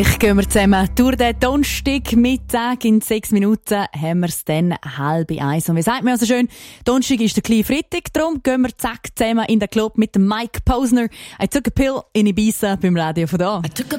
Ich gehen wir zusammen durch den Donnerstag Mittag. In 6 Minuten haben wir es dann 12:30. Und wie sagt man also schön, Donnerstag ist der kleine Freitag. Darum gehen wir zack zusammen in den Club mit dem Mike Posner. I took a pill in Ibiza beim Radio von da.